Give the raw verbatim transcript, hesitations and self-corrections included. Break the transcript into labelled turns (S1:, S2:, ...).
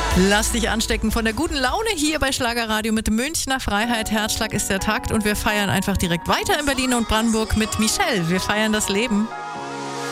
S1: Lass dich anstecken von der guten Laune hier bei Schlagerradio mit Münchner Freiheit. Herzschlag ist der Takt und wir feiern einfach direkt weiter in Berlin und Brandenburg mit Michelle. Wir feiern das Leben.